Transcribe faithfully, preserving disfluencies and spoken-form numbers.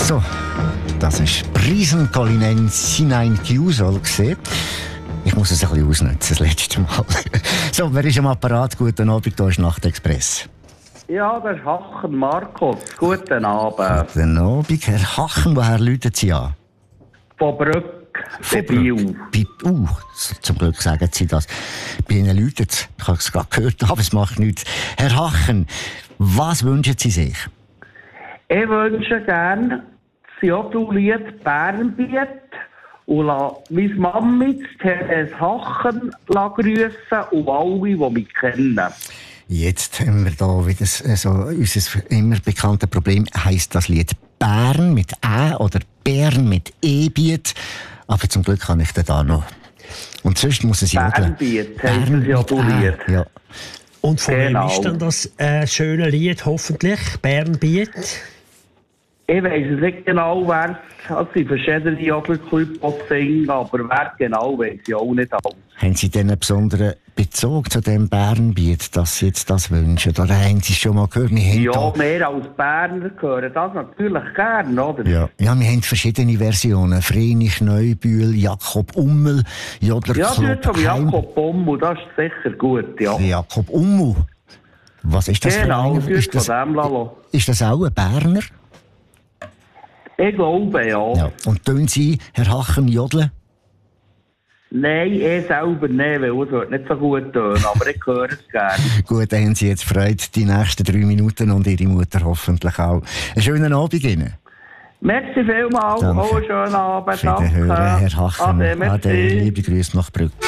So, das war Prisen Colinen Sinain Chiusol. Ich muss es ein bisschen ausnutzen, das letzte Mal. So, wer ist am Apparat? Guten Abend, hier ist Nachtexpress. Ja, der Hachen Markus. Guten Abend. Guten Abend, Herr Hachen. Woher läuten Sie an? Von Brück, bei Biel. Bei, uh, zum Glück sagen Sie das. Bei Ihnen läutet es. Ich habe es gerade gehört, aber es macht nichts. Herr Hachen, was wünschen Sie sich? Ich wünsche gerne das Jodl-Lied Bernbiet und lasse meine Mami, Therese Hachen, grüssen und alle, die mich kennen. Jetzt haben wir da wieder so unser immer bekanntes Problem. Heisst das Lied Bern mit Ä oder Bern mit E-Biet? Aber zum Glück kann ich da, da noch. Und sonst muss es ja Bernbiet heisst das Jodl-Lied. Ja. Und von Genau. wem ist dann das äh, schöne Lied, hoffentlich? Bernbiet? Ich weiss es nicht genau, wer es hat. Es sind verschiedene Jodlerclubs, die singen, aber wer genau weiss ich auch nicht alles. Haben Sie denn einen besonderen Bezug zu dem Bernbiet, dass Sie jetzt das wünschen? Oder haben Sie es schon mal gehört? Wir haben Ja, da... mehr als Berner hören das natürlich gerne, oder? Ja. ja, wir haben verschiedene Versionen. Vreni Neubühl, Jakob Ummel, Jodler Ja, Club das von Heim... Jakob Ummel, das ist sicher gut, ja. Jakob Ummel? Was ist das genau, für ein... Ist das, von dem Lalo. ist das auch ein Berner? Ich glaube, ja. Ja. Und tun Sie, Herr Hachen, jodeln? Nein, ich selber nicht, weil es wird nicht so gut tun, aber ich höre es gerne. Gut, dann haben Sie jetzt Freude, die nächsten drei Minuten und Ihre Mutter hoffentlich auch. Einen schönen Abend Ihnen. Merci vielmals, auch einen schönen Abend, danke. danke. Herr Hachen. Ade, merci. Ade, liebe Grüße nach Brück.